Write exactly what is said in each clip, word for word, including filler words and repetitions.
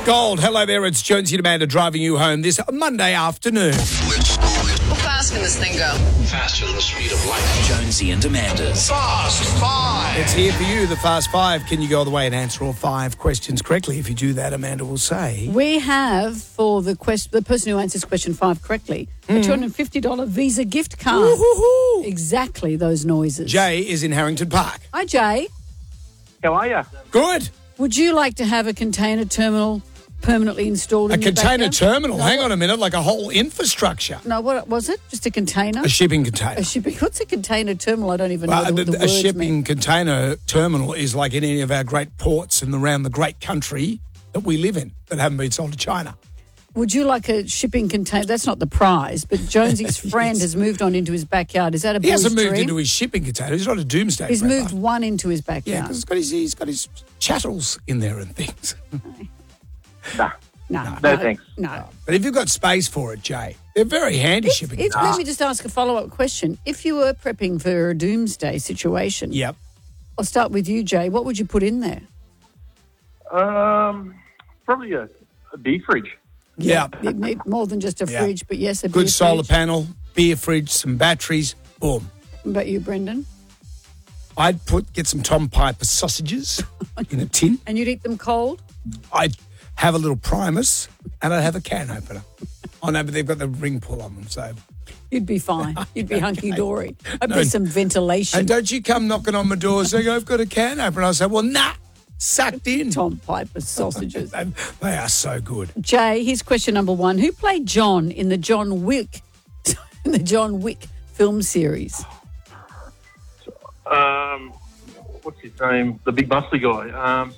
Gold. Hello there, it's Jonesy and Amanda driving you home this Monday afternoon. How fast can this thing go? Faster than the speed of light. Jonesy and Amanda's Fast Five. It's here for you, the Fast Five. Can you go all the way and answer all five questions correctly? If you do that, Amanda will say... We have, for the quest- the person who answers question five correctly, mm. a two hundred fifty dollars Visa gift card. Woo-hoo-hoo. Exactly those noises. Jay is in Harrington Park. Hi, Jay. How are you? Good. Would you like to have a container terminal permanently installed A in your container backyard? terminal? No, Hang what- on a minute, like a whole infrastructure. No, what was it? Just a container? A shipping container. A shipping. What's a container terminal? I don't even Well, know the, the- the a words shipping mean. container terminal is like in any of our great ports and around the great country that we live in that haven't been sold to China. Would you like a shipping container? That's not the prize, but Jonesy's friend Yes. has moved on into his backyard. Is that a He boy's hasn't moved dream? into his shipping container. He's not a doomsday He's prepper. moved one into his Yeah, backyard. because he's got his, he's got his chattels in there and things. Nah. no, No, no, thanks. No. But if you've got space for it, Jay, they're very handy shipping If, containers. let me just ask a follow-up question. If you were prepping for a doomsday situation, Yep. I'll start with you, Jay. What would you put in there? Um, probably a, a beer fridge. Yeah. You need more than just a Yeah. fridge, but yes, a Good beer solar fridge. panel, beer fridge, some batteries, boom. What about you, Brendan? I'd put get some Tom Piper sausages in a tin. And you'd eat them cold? I'd have a little Primus and I'd have a can opener. Oh, no, but they've got the ring pull on them, so... You'd be fine. You'd be hunky-dory. I'd No. be some ventilation. And don't you come knocking on my door saying, I've got a can opener. I say, well, nah, sucked in. Tom Piper sausages. They, they are so good. Jay, here's question number one. Who played John in the John Wick in the John Wick film series? Um, what's his name? The big muscly guy. Um,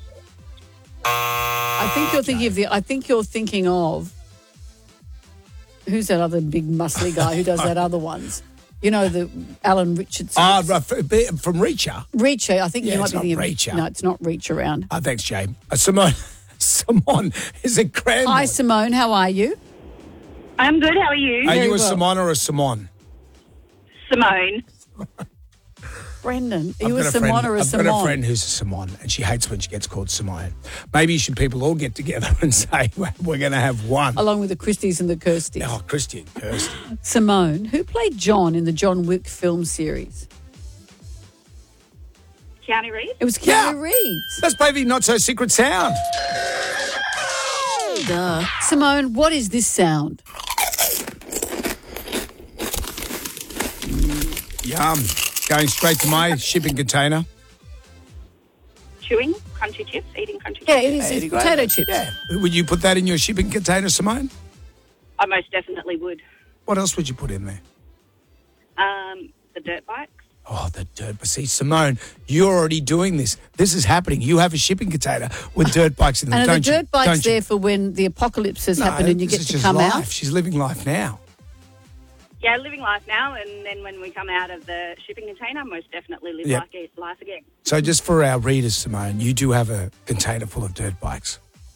I think you're thinking of the. I think you're thinking of who's that other big muscly guy who does that other ones? You know, the Alan Richardson. Ah, right, f- be- from Reacher. Reacher. I think Yeah, you might it's be not thinking. Reacher. No, it's not Reach Around. Ah, thanks, Jay. Uh, Simone, Simone is a grand. Hi, Simone. How are you? I'm good. How are you? Are very you a well. Simone or a Simone? Simone. Brendan, are I've you a got a Simone friend, or a I've Simone? got a friend who's a Simone, and she hates when she gets called Simone. Maybe you should people all get together and say, well, we're going to have one. Along with the Christies and the Kirsties. Oh, Christian, Kirsty. Simone, who played John in the John Wick film series? Keanu Reeves. It was Keanu Yeah. Reeves. Let's play the not-so-secret sound. Duh. Simone, what is this sound? Yum. Going straight to my shipping container. Chewing crunchy chips. Eating crunchy Yeah, chips. it is. It's potato chips. Yeah. Would you put that in your shipping container, Simone? I most definitely would. What else would you put in there? Um, the dirt bikes. Oh, the dirt. But see, Simone, you're already doing this. This is happening. You have a shipping container with dirt bikes in them, And are don't the you? dirt bikes Don't you? there for when the apocalypse has No, happened and you this get is to just come life. out? She's living life now. Yeah, living life now, and then when we come out of the shipping container, most definitely live Yep. life, life again. So just for our readers, Simone, you do have a container full of dirt bikes.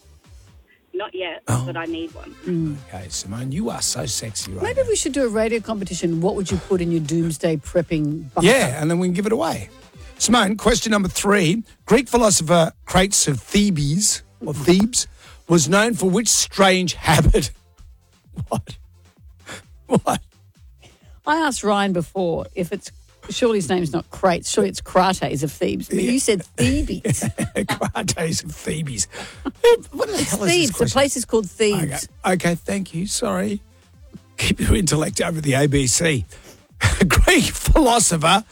Not yet, Oh. but I need one. Okay, Simone, you are so sexy right Maybe now. we should do a radio competition. What would you put in your doomsday prepping bunker? Yeah, and then we can give it away. Simone, question number three. Greek philosopher Crates of Thebes, or Thebes, was known for which strange habit? What? What? I asked Ryan before if it's, surely his name's not Crates, surely it's Crates of Thebes, but you said Thebes. Crates of Thebes. What the hell is this Thebes, the question? place is called Okay. Thebes. okay, thank you. Sorry. Keep your intellect over the A B C. Greek philosopher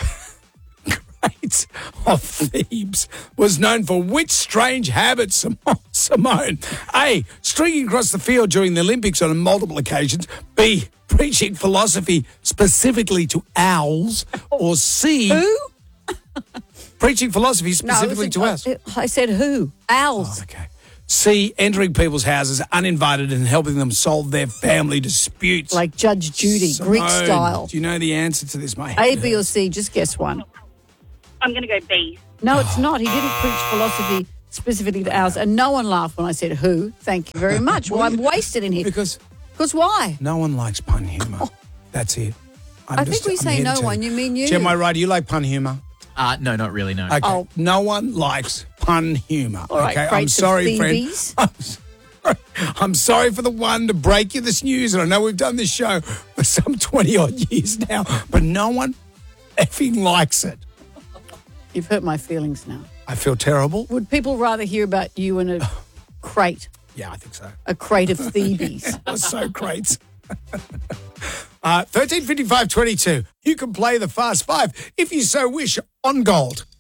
Crates of Thebes was known for which strange habit, Sim- Simone? A. Stringing across the field during the Olympics on multiple occasions. B. Preaching philosophy specifically to owls. Or C. Who? Preaching philosophy No, specifically it to was- us. I said who? Owls. Oh, okay. C, entering people's houses uninvited and helping them solve their family disputes. Like Judge Judy, Greek Simone, style. Do you know the answer to this, mate? A, B, or C? Just guess one. I'm going to go B. No, it's not. He didn't preach philosophy specifically to ours, and no one laughed when I said who. Thank you very much. Well, I'm wasted in here. Because Because why? no one likes pun humour. That's it. I'm I think just- we I'm say here to no tell one. You mean you? Jim, am I right? Do you like pun humour? Uh, no, not really, no. Okay. Oh. No one likes pun humour. All right, okay. I'm Crates of sorry, friend. Thebes. I'm, s- I'm sorry for the one to break you this news, and I know we've done this show for some twenty-odd years now, but no one effing likes it. You've hurt my feelings now. I feel terrible. Would people rather hear about you in a crate, Yeah, I think so. a crate of Thebes? So great. uh, thirteen fifty-five twenty-two. You can play the Fast Five if you so wish on Gold.